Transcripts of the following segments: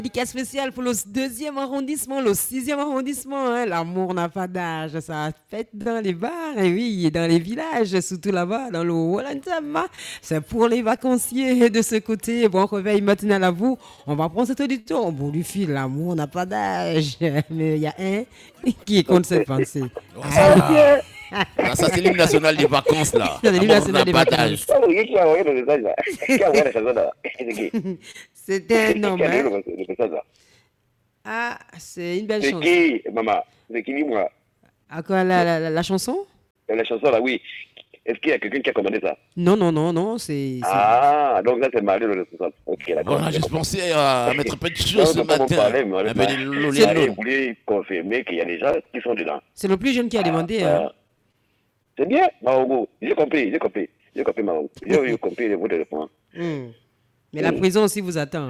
Dédicace spéciale pour le deuxième arrondissement, le sixième arrondissement. Hein. L'amour n'a pas d'âge. Ça fête dans les bars, et oui, et dans les villages, surtout là-bas, dans le Wolantama. C'est pour les vacanciers de ce côté. Bon réveil matinal à vous. On va prendre cet auditeur au bout du fil. L'amour n'a pas d'âge. Mais il y a un qui est contre cette pensée. Oh, ça va. Ah, ça, c'est l'hymne national des vacances, là. C'est l'hymne national des vacances. Qui a envoyé le message là? Qui a envoyé la chanson là? C'est qui? C'était un homme. Qui a envoyé Hein? le message là? Ah, c'est une belle C'est chanson. qui, maman? C'est qui, dis-moi? À quoi la chanson? La chanson là, oui. Est-ce qu'il y a quelqu'un qui a commandé ça? Non, non, non, non, c'est... Ah, donc là c'est Marie le responsable. Ok, d'accord. Voilà, j'ai pensé à mettre un peu de choses ce Non, matin. parler, mais Un peu de vous lolé. voulez confirmer qu'il y a des gens qui sont dedans. C'est le plus jeune qui a demandé. Hein. C'est bien, Maogo. J'ai compris, Maogo. J'ai compris votre réponse. Mais la prison aussi vous attend.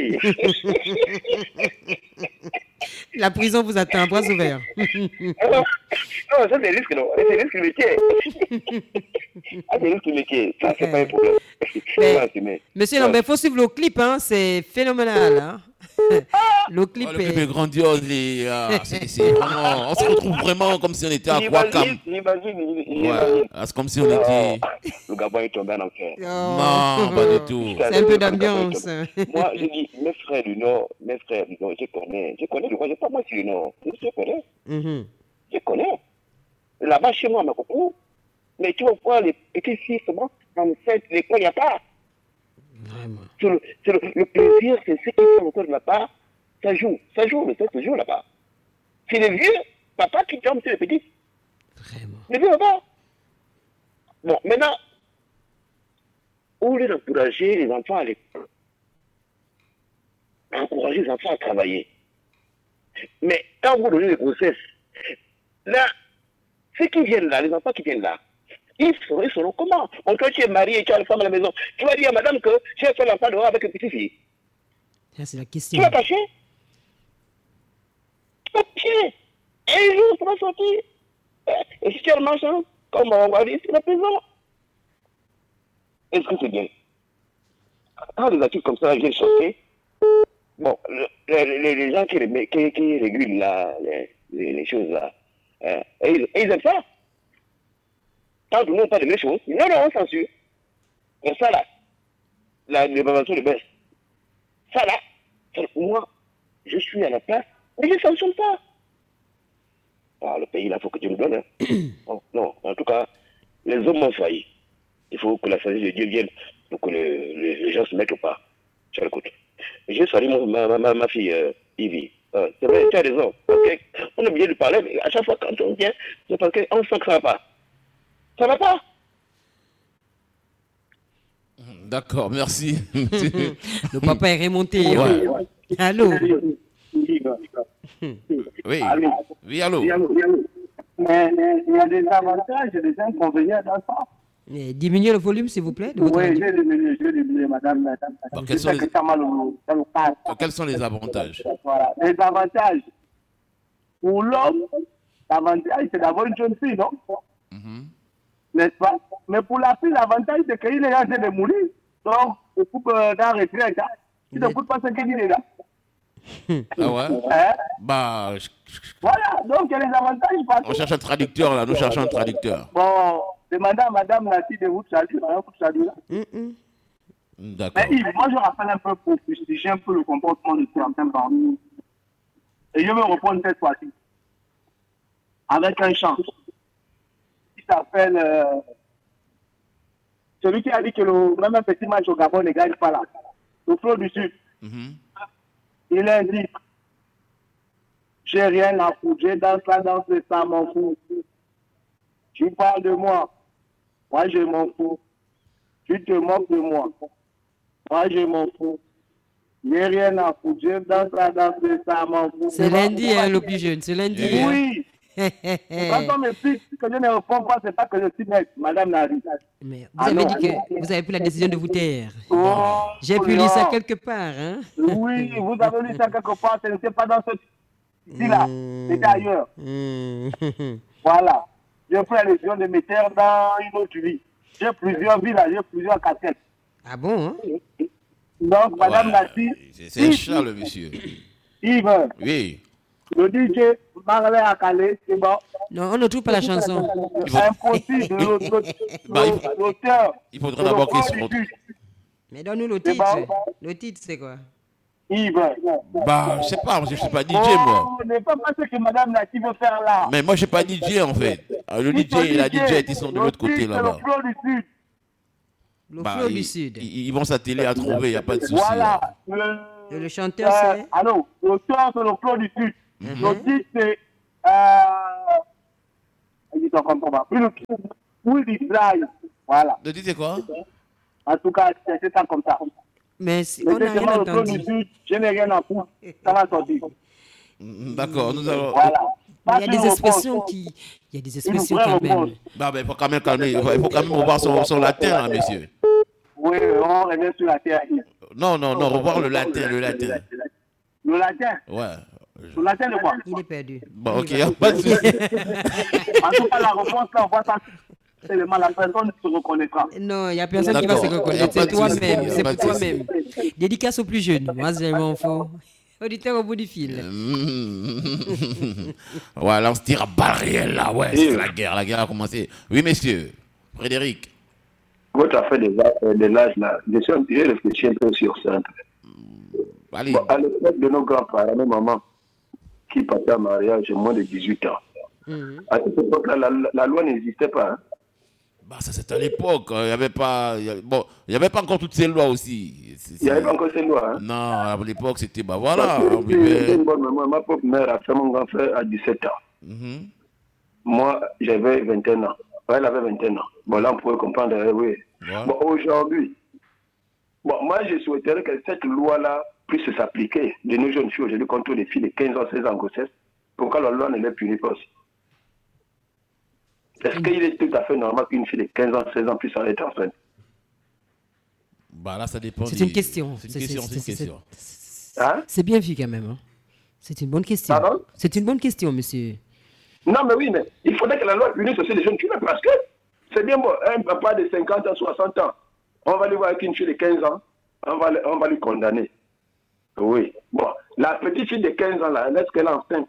La prison vous attend, bras ouverts. Non, ça c'est risque, non. C'est risque métier. Ah, c'est risque métier. Ça, c'est pas un problème. Monsieur Lambert, il faut suivre le clip, hein. C'est phénoménal. Hein. Le clip, Le clip est grandiose. C'est vraiment, on se retrouve vraiment comme si on était à Kwakam. Imagine. C'est comme si on était... Le Gabon est tombé en enfer. Non, pas du tout. C'est un peu d'ambiance. Moi, je dis, mes frères du Nord, je connais le roi, je pas moi sur le Nord. Je connais. Je connais. Là-bas, chez moi, ma copine, mais tu vas voir les petits filles, comment, dans l'école, il n'y a pas. Vraiment. Le plaisir, c'est ce qui fait encore de la part, ça joue, le sexe se joue là-bas. C'est les vieux papa qui tombent sur les petits. Vraiment. Les vieux papa. Bon, maintenant, au lieu d'encourager les enfants à l'école, encourager les enfants à travailler. Mais quand vous donnez des grossesses, là, ceux qui viennent là, les enfants qui viennent là, ils seront comment? Quand tu es marié et tu as une femme à la maison, tu vas dire à madame que j'ai fait l'enfant dehors avec une petite fille. Ça, c'est la question. Tu vas cacher? Tu vas cacher. Un jour, ça va sortir. Et si tu as le machin, comme on va dire, c'est la prison. Est-ce que c'est bien? Quand des actifs comme ça viennent sortir, bon, les gens qui régulent là, les choses là, ils aiment ça. Quand tout le monde parle de les choses, non, on censure. Mais ça là, la dépravation de baisse, ça là, moi, je suis à la place, mais je ne sanctionne pas. Ah, le pays là, il faut que Dieu nous donne. Hein. Non, en tout cas, les hommes ont failli. Il faut que la sagesse de Dieu vienne pour que les gens se mettent au pas. Tu écoute. Je salue ma fille, Ivy. C'est vrai, tu as raison. Okay. On a bien de parler, mais à chaque fois quand on vient, c'est parce qu'on sent que ça ne va pas. Ça ne va pas. D'accord, merci. Le papa est remonté. Ouais. Allô? Oui. Allô. Oui, allô. Mais il y a des avantages et des inconvénients dans ça. Diminuez le volume, s'il vous plaît. De votre Oui, radio. j'ai diminué, madame. Bon, Je sais que ça m'a le cas. Quels sont les avantages? Voilà. Les avantages. Pour l'homme, l'avantage, c'est d'avoir une jeune fille, non? N'est-ce pas? Mais pour la fille, l'avantage, c'est qu'il est en train de mourir. Donc, il coupe dans la retraite. Il ne coûte pas 5 000 là. Ah ouais? Hein? Bah, Voilà, donc il y a les avantages. on cherche un traducteur là, nous cherchons un traducteur. Bon, demandez à madame Nati de vous saluer, là. D'accord. Mais Yves, moi je rappelle un peu pour fustiger un peu le comportement de certains parmi nous. Et je vais reprendre cette fois-ci. Avec un chant qui s'appelle celui qui a dit que même un petit match au Gabon ne gagne pas là. Le Flot du Sud. Il indique j'ai rien à foutre, j'ai dans ça, m'en fous. Tu parles de moi, moi je m'en fous. Tu te moques de moi, moi je m'en fous. J'ai rien à foutre, j'ai dans ça, m'en fous. C'est lundi, hein, le plus jeune, c'est lundi. Oui. Quand on me pique que je ne réponds pas, c'est pas que je suis net, madame Nari. Mais vous avez dit que vous avez pris la décision de vous taire. Oh, J'ai pu lire ça quelque part. Hein? Oui, vous avez lu ça quelque part, ce n'était pas dans ce ici-là, c'était ailleurs. Voilà. J'ai pris la décision de me taire dans une autre vie. J'ai plusieurs vies là, j'ai plusieurs casquettes. Ah bon? Hein? Donc, Madame Nassi, C'est chat, le monsieur. Yves, Oui. le DJ, Marley à Calais, c'est bon. Non, on ne trouve pas la chanson. Impossible, Bah, l'auteur. il faudra d'abord qu'il se retrouve. Mais donne-nous le C'est titre. bon. Le titre, c'est quoi? Yves. Bah, je sais pas, je suis pas DJ, moi. Ne pas penser que Madame Nassi veut faire là. Mais moi, je suis pas DJ, en fait. Le DJ et la DJ, ils sont de l'autre côté, là-bas. C'est le flow du Sud. Le Bah, flow du Sud. ils vont s'atteler à trouver, il n'y a pas de souci. Voilà. Et le chanteur, c'est... Allô, l'auteur, c'est le flow du Sud. Le titre, c'est... Il est encore pas. Oui, il fly. Voilà. Le titre, c'est quoi? En tout cas, c'est ça comme ça. Mais on n'a rien Exactement, le flow entendu. du Sud, je n'ai rien à foutre. Ça va sortir. D'accord, nous allons... Voilà. Mais il y a des expressions qui... Il y a des expressions quand même. Bah, il faut quand même calmer, il faut quand même revoir son latin, là, monsieur. Oui, on revient sur la terre. Non, revoir le latin, le latin. Le latin? Ouais. Le latin de quoi? Il est perdu. Bon, ok, pas de souci. En tout cas, la réponse, là, on voit ça. Seulement, la personne se reconnaîtra. Non, il n'y a personne qui va se D'accord. reconnaître. Y a C'est pas de souci, toi-même. y a C'est pas pour de souci. toi-même. Dédicace aux plus jeunes. Moi, c'est vraiment faux. Auditeur au bout du fil. Ouais, là, on se tire à balles réelles, là, ouais, c'est la guerre a commencé. Oui, messieurs, Frédéric. Votre affaire de l'âge, là, j'ai réfléchi un peu sur ça. Allez. Bon, à l'époque de nos grands-parents, nos mamans, qui partaient en mariage, j'ai moins de 18 ans. À cette époque-là, la loi n'existait pas. Hein. Bah, ça, c'était à l'époque. Il n'y avait pas... il y avait pas encore toutes ces lois aussi. Il n'y avait pas encore ces lois. Hein. Non, à l'époque, c'était... Bah, voilà. Une bonne maman, ma propre mère a fait mon grand frère à 17 ans. Moi, j'avais 21 ans. Elle avait 21 ans. Bon, là, on pouvait comprendre, oui. Voilà. Bon, aujourd'hui, moi, je souhaiterais que cette loi-là puisse s'appliquer de nos jeunes filles aujourd'hui contre les filles de 15 ans, 16 ans en grossesse. Pourquoi la loi ne les punit pas aussi? Est-ce qu'il est tout à fait normal qu'une fille de 15 ans, 16 ans puisse en être enceinte? Bah là, ça dépend. C'est une question. C'est une question. Hein? C'est bien vu quand même. Hein? C'est une bonne question. Pardon? C'est une bonne question, monsieur. Non, mais oui, mais il faudrait que la loi punisse aussi les jeunes filles parce que c'est bien bon. Un papa de 50 ans, 60 ans, on va lui voir avec une fille de 15 ans, on va lui condamner. Oui. Bon, la petite fille de 15 ans, là, est-ce qu'elle est enceinte?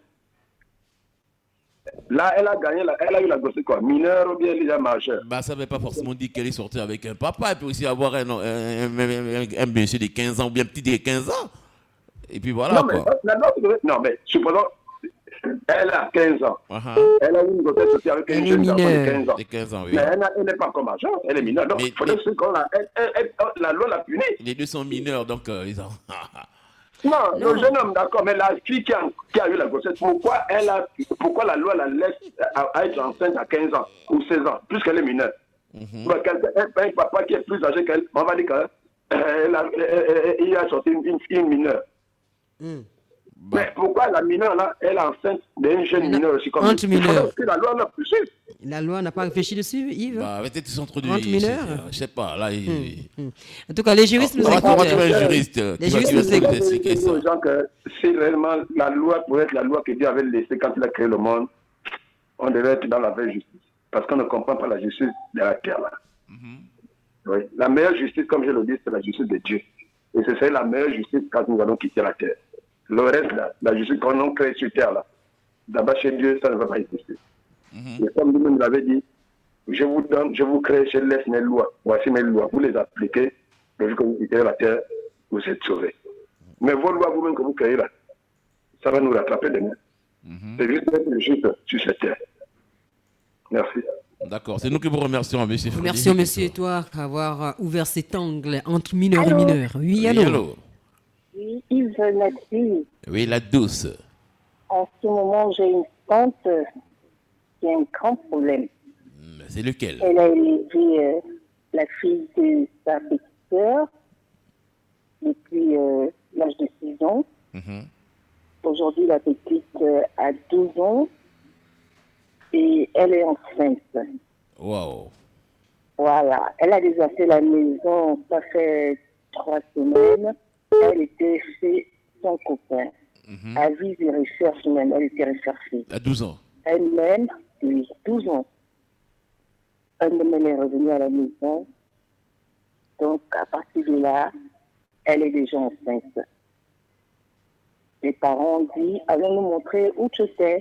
Là, elle a gagné, elle a eu la grossesse quoi, mineure ou bien déjà majeure. Bah, ça ne veut pas forcément dire qu'elle est sortie avec un papa. Elle peut aussi avoir un monsieur de 15 ans ou bien un petit de 15 ans. Et puis voilà. Non, mais, non, mais supposons, elle a 15 ans. Elle a eu une grossesse aussi avec un jeune enfant de 15 ans. Oui. Mais elle n'est pas encore majeure, elle est mineure. Donc, il faudrait que la loi la punisse. Les deux sont mineurs, donc ils ont... Non, le jeune homme, d'accord, mais la fille qui a eu la grossesse, pourquoi la loi la laisse à être enceinte à 15 ans ou 16 ans, puisqu'elle est mineure? Un papa qui est plus âgé qu'elle, on va dire qu'il a sorti une mineure. Mais pourquoi la mineure, là, elle est enceinte d'un jeune mineur aussi comme entre mineurs. Que la loi n'a plus su. La loi n'a pas réfléchi dessus, Yves? Bah, peut-être qu'ils sont trop de... Entre mineurs. Je sais pas, là... En tout cas, les juristes nous écoutent. Les juristes nous expliquer ça. Aux gens que si réellement la loi pourrait être la loi que Dieu avait laissée quand il a créé le monde, on devait être dans la vraie justice. Parce qu'on ne comprend pas la justice de la terre, là. Oui. La meilleure justice, comme je le dis, c'est la justice de Dieu. Et ce serait la meilleure justice quand nous allons quitter la terre. Le reste, là, la justice qu'on a créée sur terre, là, d'abord chez Dieu, ça ne va pas exister. Et comme vous l'avez dit, je vous donne, je vous crée, je laisse mes lois. Voici mes lois. Vous les appliquez, le jour que vous quittez la terre, vous êtes sauvés. Mais vos lois, vous-même, que vous créez là, ça va nous rattraper demain. C'est juste d'être juste sur cette terre. Merci. D'accord, c'est nous qui vous remercions, monsieur. Merci, monsieur Étoile, d'avoir ouvert cet angle entre mineurs et mineurs. Oui, allô? Oui, Yves Nathalie. Oui, la douce. En ce moment, j'ai une tante qui a un grand problème. C'est lequel? Elle a élevé la fille de sa petite sœur depuis l'âge de 6 ans. Aujourd'hui, la petite a 12 ans et elle est enceinte. Wow. Voilà. Elle a déjà fait la maison, ça fait 3 semaines. Elle était chez son copain. À vie de recherche même, elle était recherchée. À 12 ans. Elle-même, oui, 12 ans. Elle-même, elle est revenue à la maison. Donc, à partir de là, elle est déjà enceinte. Les parents ont dit, allons nous montrer où tu étais.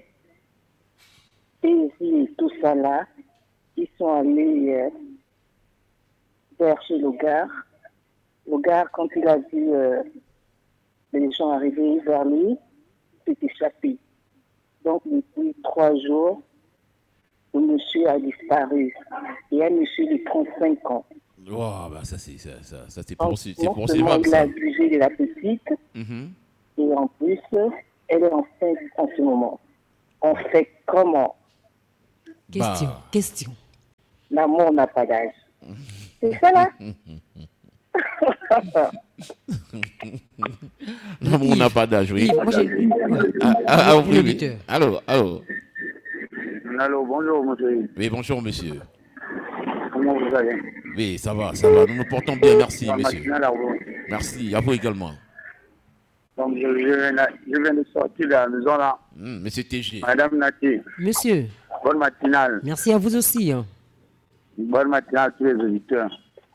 Et tout ça là, ils sont allés vers chez le gars. Le gars, quand il a vu les gens arriver vers lui, il s'est échappé. Donc, depuis 3 jours, le monsieur a disparu. Et un monsieur de 35 ans. Wow, bah ça c'est Non possible. seulement il a abusé de la petite, Mhm. et en plus, elle est enceinte en ce moment. On fait comment? Question. L'amour n'a pas d'âge. C'est ça là? Non, on n'a pas d'âge, oui. Yves, moi j'ai Oui. auditeur. Allô. Allô, bonjour, monsieur. Oui, bonjour, monsieur. Comment vous allez? Oui, ça va. Nous nous portons bien, merci, monsieur. Matinale à vous. Merci, à vous également. Donc, je viens de sortir de la maison là. Monsieur TG. Madame Nati, Monsieur, bonne matinale. merci à vous aussi. Hein. Bonne matinale à tous les auditeurs.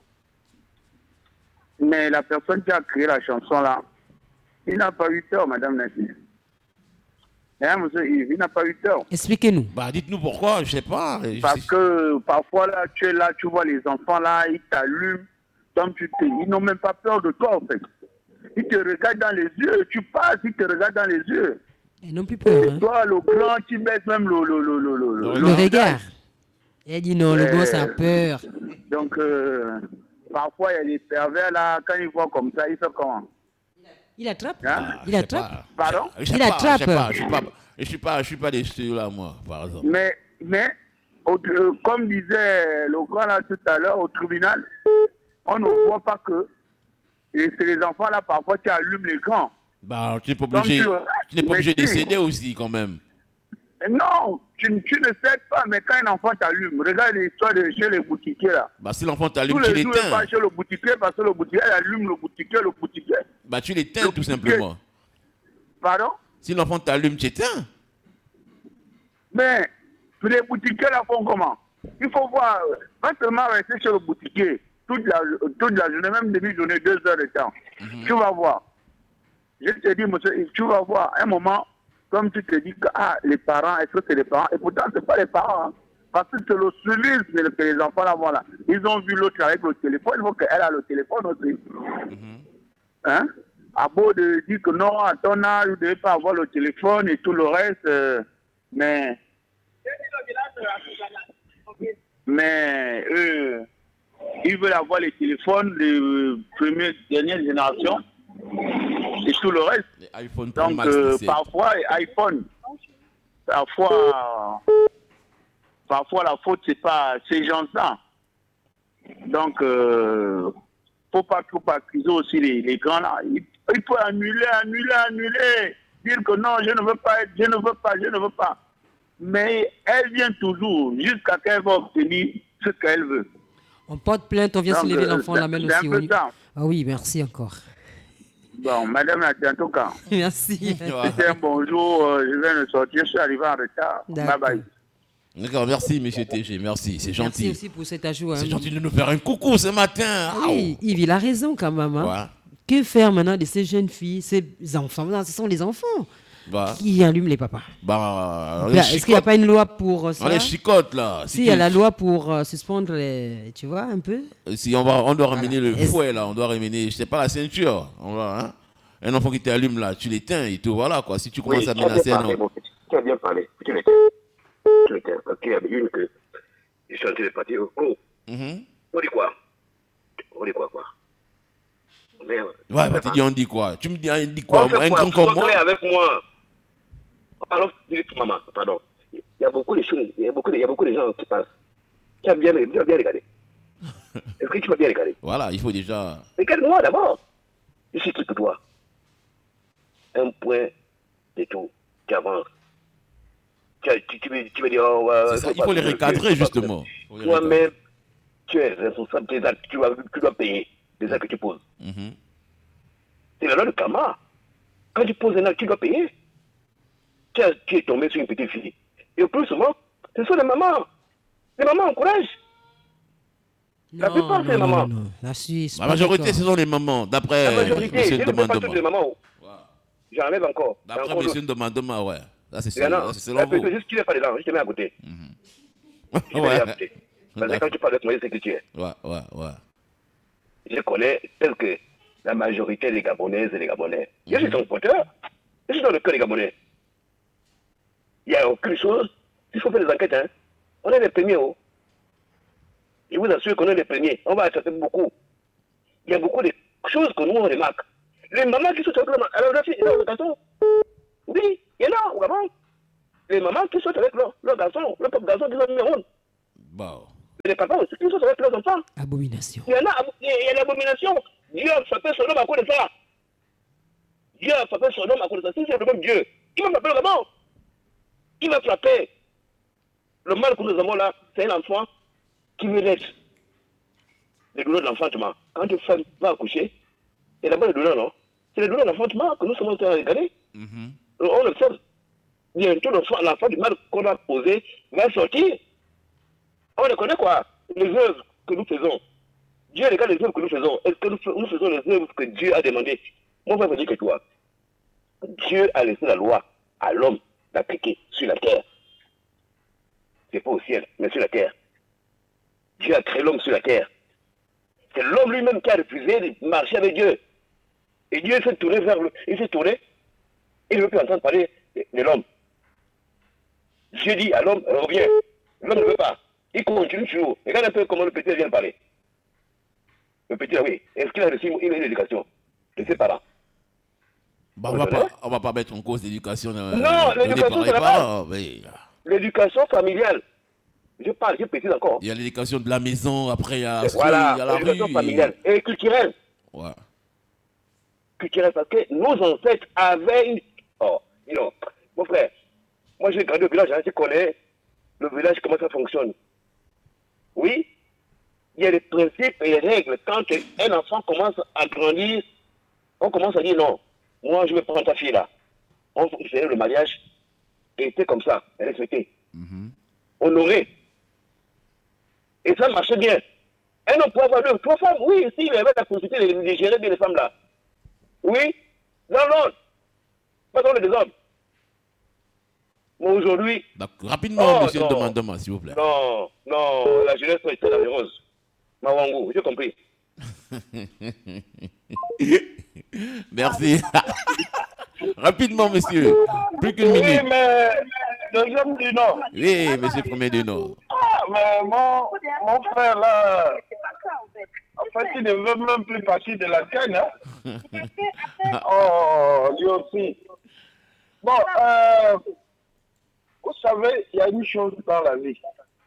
Mais la personne qui a créé la chanson là, il n'a pas eu tort, Madame Nati. Hein, monsieur Yves, il n'a pas eu tort. Expliquez-nous. Bah, dites-nous pourquoi, je sais pas. Parce que parfois là, tu es là, tu vois les enfants là, ils t'allument. Donc ils n'ont même pas peur de toi en fait. Ils te regardent dans les yeux, tu passes, ils te regardent dans les yeux. Ils n'ont plus peur. Hein. Toi, le grand, tu baisses même le regard. Elle dit non, le gosse a peur. Donc, parfois, il y a des pervers là, quand ils voient comme ça, ils font comment? Il attrape. Hein? Il attrape. Pardon? Il attrape. Je suis pas des studios là, moi, par exemple. Mais comme disait le grand là tout à l'heure au tribunal, on ne voit pas que c'est les enfants là, parfois, qui allument les grands. Bah, tu n'es pas obligé de céder aussi, quand même. Non, tu ne cèdes pas, mais quand un enfant t'allume, regarde l'histoire de chez les boutiquiers là. Bah, si l'enfant t'allume, Tous tu les jours, il l'éteins. va chez le boutiquier parce que le boutiquier il allume le boutiquier. Bah, tu l'éteins tout simplement. Pardon? Si l'enfant t'allume, tu éteins. Mais les boutiquiers là font comment? Il faut voir, pas seulement rester chez le boutiquier toute la journée, même demi-journée, 2 heures de temps. Tu vas voir. Je te dis, monsieur, tu vas voir, un moment, comme tu te dis que les parents, est-ce que c'est les parents? Et pourtant, ce n'est pas les parents. Hein. Parce que c'est le civisme que les enfants là, voilà. Ils ont vu l'autre avec le téléphone, il faut qu'elle a le téléphone aussi. Hein? À beau de dire que non, à ton âge, vous ne devez pas avoir le téléphone et tout le reste, mais eux, ils veulent avoir les téléphones de dernière génération et tout le reste. iPhone Donc, parfois, iPhone, parfois la faute, c'est pas ces gens-là. Donc, faut pas trop accuser aussi les grands là. Il faut annuler, dire que non, je ne veux pas être, je ne veux pas. Mais elle vient toujours jusqu'à qu'elle va obtenir ce qu'elle veut. On porte plainte, on vient se lever l'enfant la main aussi. Oui. Ah oui, merci encore. Bon, madame Nadia, en tout cas. Merci. C'était un bonjour, je viens de sortir, je suis arrivé en retard. Bye bye. D'accord, merci monsieur TG, merci, c'est gentil. Merci aussi pour cet ajout. Hein. C'est gentil de nous faire un coucou ce matin. Oui, Yves, il a raison quand même. Hein. Ouais. Que faire maintenant de ces jeunes filles, ces enfants? Non, ce sont les enfants qui allument les papas. Est-ce qu'il n'y a pas une loi pour ça? On les chicote là. Si, il y a la loi pour suspendre les... Tu vois, un peu. Si on doit ramener le fouet là, on doit ramener, je sais pas, la ceinture. Hein? Un enfant qui t'allume là, tu l'éteins et tout, voilà quoi. Si tu commences à menacer un homme. Tu as bien parlé, tu l'éteins. Parce qu'il y avait une que je suis en train de partir au cours. On dit quoi? Merde. Ouais, bah tu dis on dit quoi? Tu me dis on dit quoi? Un grand comme moi? Avec moi. Alors, maman, pardon. Il y a beaucoup de choses, il y a beaucoup de gens qui passent. Tu as bien regardé. Est-ce que tu vas bien regarder? Voilà, il faut déjà... Regarde-moi d'abord. Je suis qui pour toi? Un point de tout. Tu avances. Tu veux dire... ça, il faut les recadrer, justement. Toi-même, tu es responsable des actes. Tu dois payer des actes que tu poses. C'est la loi de karma. Quand tu poses un acte, tu dois payer. Tu es tombé sur une petite fille. Et au plus souvent, ce sont les mamans. Les mamans encouragent. La plupart, c'est les mamans. Non. La Suisse. La majorité, ce sont les mamans, d'après La majorité, monsieur je ne fais pas toutes les Demandement. mamans. J'enlève encore. D'après monsieur Demandement, ouais. Là, c'est Non, selon vous. juste qu'il n'est pas dedans, je te mets à côté. Je te mets à côté. Parce que quand tu parles de moi, c'est que tu es. Ouais. Je connais tel que la majorité des Gabonaises et des Gabonais. Je suis transporteur. Je suis dans le cœur des Gabonais. Il n'y a aucune chose. Il faut faire des enquêtes. Hein. On est les premiers. Oh. Je vous assure qu'on est les premiers. On va attraper beaucoup. Il y a beaucoup de choses que nous, on remarque. Les mamans qui sont avec leur garçon. Oui, il y en a au Gabon. Les mamans qui sont avec leur garçon, leur propre garçon qui sont numéro 1. Les papas aussi qui sont avec leurs enfants. Abomination. Il y a l'abomination. Dieu a frappé son homme à cause de ça. Dieu a frappé son homme à cause de ça. Si c'est le même Dieu, il va frapper le Gabon. Il va frapper. Le mal que nous avons là, c'est un enfant qui veut naître. Les douleurs de l'enfantement. Quand une femme va accoucher, c'est d'abord les douleurs, non? C'est les douleurs de l'enfantement que nous sommes en train de regarder. On observe. Bientôt, l'enfant du mal qu'on a posé va sortir. On reconnaît quoi? Les œuvres que nous faisons. Dieu regarde les œuvres que nous faisons. Est-ce que nous faisons les œuvres que Dieu a demandées? Moi, je vais vous dire que toi, Dieu a laissé la loi à l'homme d'appliquer sur la terre. C'est pas au ciel, mais sur la terre. Dieu a créé l'homme sur la terre. C'est l'homme lui-même qui a refusé de marcher avec Dieu. Et Dieu s'est tourné vers lui. Il s'est tourné. Il ne veut plus entendre parler de l'homme. Dieu dit à l'homme, reviens. L'homme ne veut pas. Il continue toujours. Regarde un peu comment le petit vient de parler. Le petit, oui. Est-ce qu'il a reçu une éducation de ses parents? On va pas mettre en cause l'éducation. Non, l'éducation, c'est la base. Mais... L'éducation familiale. Je précise encore. Il y a l'éducation de la maison, après il y a, voilà, il y a la l'éducation rue. familiale et culturelle. Ouais. Culturelle, parce que nos ancêtres avaient une... Oh, non. Mon frère, moi j'ai grandi au village, hein, je connais le village, comment ça fonctionne. Oui, il y a des principes et des règles. Quand un enfant commence à grandir, on commence à dire non, moi je vais prendre ta fille là. On faisait le mariage, et c'était comme ça, respecté. Honoré. Et ça marchait bien. Un homme pouvait avoir 2 ou 3 femmes, oui, s'il avait la possibilité de gérer bien les femmes là. Oui, non, pas dans les hommes. Mais aujourd'hui... Rapidement, monsieur Demandement, s'il vous plaît. Non, la jeunesse est très dangereuse. Mawangu, j'ai compris. Merci. Rapidement, monsieur. Plus qu'une minute. Oui, mais deuxième du Nord. Oui, monsieur premier du Nord. Mais mon frère, là, en fait, il ne veut même plus partir de la canne. Hein? Oh, lui aussi. Bon, vous savez, il y a une chose dans la vie.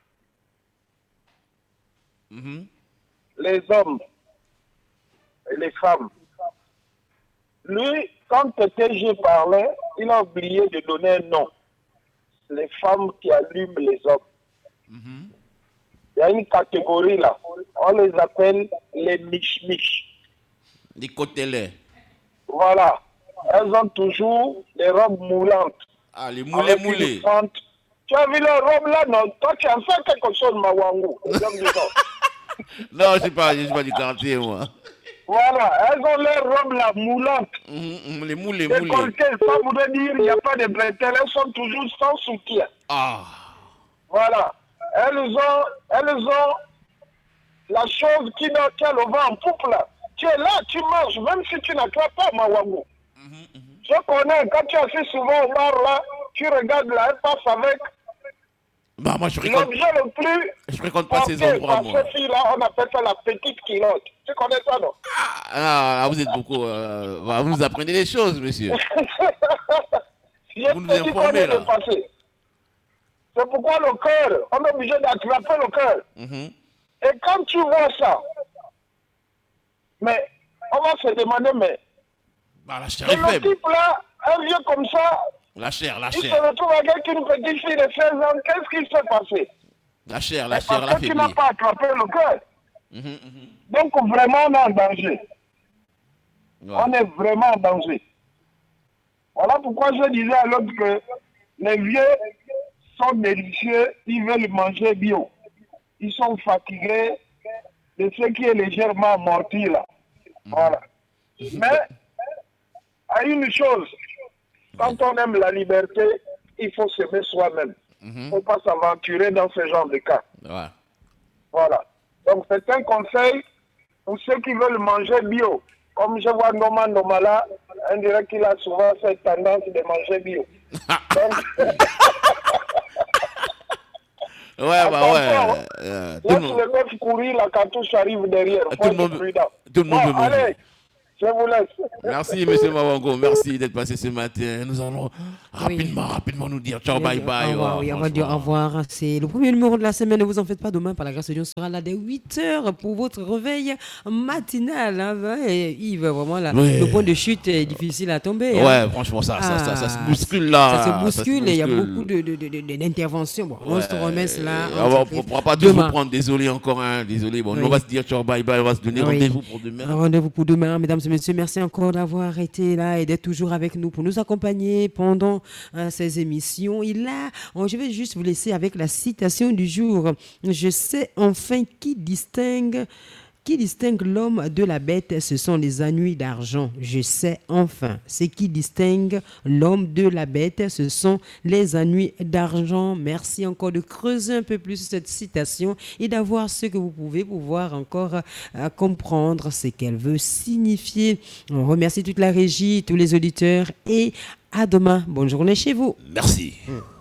Les hommes et les femmes. Lui, quand TTG parlait, il a oublié de donner un nom. Les femmes qui allument les hommes. Il y a une catégorie là. On les appelle les mich-mich. Les côtelets. Voilà. Elles ont toujours des robes moulantes. Ah, les moulés. Tu as vu les robes là, non? Toi, tu as fait quelque chose, Mawangu. Non, je ne suis pas du quartier, moi. Voilà, elles ont leurs robes là, moulantes. Les moulés. Décolletées, ça voudrait dire qu'il n'y a pas de bretelles. Elles sont toujours sans soutien. Ah. Voilà. Elles ont la chose qui a le vent en poupe là. Tu es là, tu marches, même si tu n'attrapes pas, Mawangu. Je connais, quand tu es assis souvent au bar là, tu regardes là, elle passe avec. Bah, moi, je fréquente pas ces endroits, moi. Cette fille-là, on appelle ça la petite culotte. Tu connais ça, non? Ah, vous êtes beaucoup... vous nous apprenez des choses, monsieur. Vous nous informez, là. C'est pourquoi le cœur, on est obligé d'attraper le cœur. Et quand tu vois ça, mais on va se demander, mais... Bah, la chair est faible. Le type là, un vieux comme ça... La chair. Il se retrouve avec une petite fille de 16 ans. Qu'est-ce qui s'est passé? La chair, parce que tu n'as pas attrapé le cœur. Donc vraiment, on est en danger. Ouais. On est vraiment en danger. Voilà pourquoi je disais à l'autre que les vieux sont délicieux, ils veulent manger bio. Ils sont fatigués, de ce qui est légèrement amorti là. Voilà. Mais, à une chose, quand on aime la liberté, il faut s'aimer soi-même. Il ne faut pas s'aventurer dans ce genre de cas. Ouais. Voilà. Donc, c'est un conseil pour ceux qui veulent manger bio. Comme je vois Noma là, on dirait qu'il a souvent cette tendance de manger bio. Donc, ouais, bah ouais. Laisse le bœuf courir, la cartouche arrive derrière. Tout le monde veut manger. Allez, je vous laisse. Merci, M. Mawango. Merci d'être passé ce matin. Nous allons rapidement nous dire ciao, bye bye. Oui, on va dire au revoir. C'est le premier numéro de la semaine. Ne vous en faites pas, demain, par la grâce de Dieu, on sera là dès 8h pour votre réveil matinal. Hein. Et Yves, vraiment, là, le point de chute est difficile à tomber. Ouais, hein. franchement, ça se bouscule là. Ça se bouscule et il y a beaucoup d'interventions. Bon, on se remet là. On ne pourra pas toujours prendre. Désolé encore. Hein, désolé. Bon, nous, on va se dire ciao, bye bye. On va se donner rendez-vous pour demain. Rendez-vous pour demain, mesdames et messieurs. Merci encore d'avoir été là et d'être toujours avec nous pour nous accompagner pendant ces émissions. Et là, je vais juste vous laisser avec la citation du jour. Je sais enfin qui distingue l'homme de la bête, ce sont les ennuis d'argent. Je sais enfin. Ce qui distingue l'homme de la bête, ce sont les ennuis d'argent. Merci encore de creuser un peu plus cette citation et d'avoir ce que vous pouvez pouvoir encore comprendre ce qu'elle veut signifier. On remercie toute la régie, tous les auditeurs et à demain. Bonne journée chez vous. Merci.